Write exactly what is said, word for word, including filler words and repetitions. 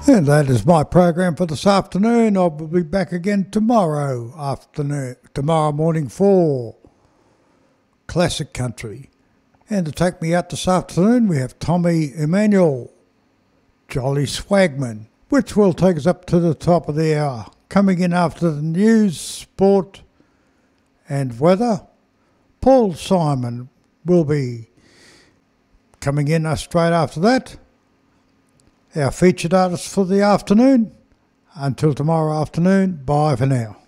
And that is my program for this afternoon. I will be back again tomorrow afternoon, tomorrow morning for Classic Country. And to take me out this afternoon, we have Tommy Emmanuel, Jolly Swagman, which will take us up to the top of the hour. Coming in after the news, sport and weather, Paul Simon will be coming in straight after that. Our featured artist for the afternoon. Until tomorrow afternoon, bye for now.